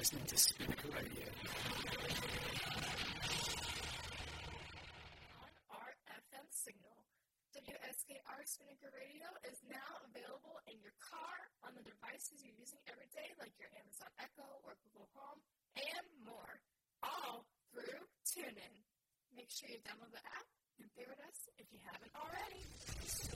listening to Spinnaker Radio. On our FM signal, WSKR Spinnaker Radio is now available in your car, on the devices you're using every day, like your Amazon Echo or Google Home, and more, all through TuneIn. Make sure you download the app and favorite us if you haven't already.